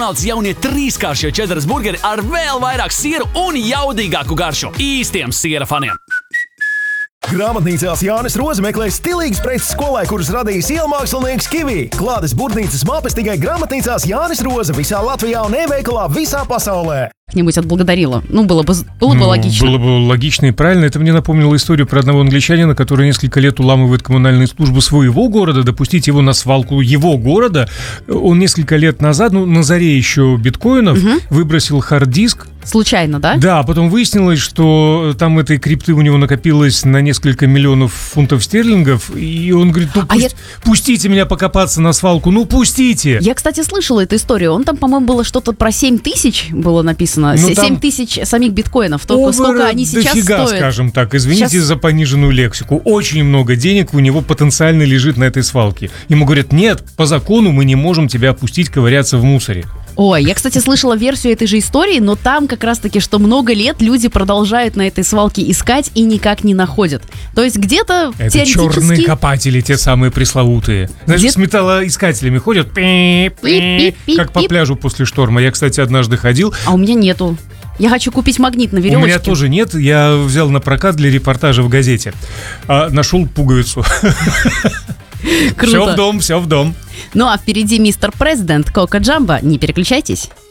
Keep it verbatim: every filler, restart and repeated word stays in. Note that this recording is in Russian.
Jaunie trīskāršie čeddaras burgeri ar vēl vairāk siera un jaudīgāku garšu. Īstiem siera faniem. Grāmatnīcās Jānis Roze meklē stilīgas preces skolai, kuras radījis ielmākslinieks Kivī. Klātes burtnīcas mapes tikai Grāmatnīcās Jānis Roze visā Latvijā un e-veikalā visā pasaulē. Как-нибудь отблагодарила. Ну, было бы, было бы ну, логично. Было бы логично и правильно. Это мне напомнило историю про одного англичанина, который несколько лет уламывает коммунальные службы своего города, допустить его на свалку его города. Он несколько лет назад, ну, на заре еще биткоинов, угу. выбросил хард-диск. Случайно, да? Да, а потом выяснилось, что там этой крипты у него накопилось на несколько миллионов фунтов стерлингов, и он говорит, ну, а пусть, я... пустите меня покопаться на свалку, ну, пустите. Я, кстати, слышала эту историю. Он там, по-моему, было что-то про семь тысяч было написано. Ну, семь тысяч самих биткоинов. Только сколько они сейчас дофига, стоят. Скажем так. Извините сейчас... за пониженную лексику. Очень много денег у него потенциально лежит на этой свалке. Ему говорят, нет, по закону мы не можем тебя опустить ковыряться в мусоре. Ой, я, кстати, слышала версию этой же истории, но там как раз-таки, что много лет люди продолжают на этой свалке искать и никак не находят. То есть где-то это теоретически... черные копатели, те самые пресловутые. Знаешь, Где... с металлоискателями ходят, пи-пи, как по пляжу после шторма. Я, кстати, однажды ходил. А у меня нету. Я хочу купить магнит на веревочке. У меня тоже нет. Я взял на прокат для репортажа в газете. А, нашел пуговицу. Круто. Все в дом, все в дом. Ну а впереди мистер Президент, Кока Джамбо. Не переключайтесь.